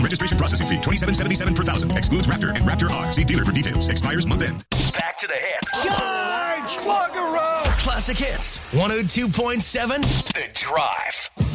Registration processing fee, $27.77 per thousand. Excludes Raptor and Raptor R. See dealer for details. Expires month end. Back to the hits. Charge! Cloggeroo! Classic Hits. 102.7 The Drive.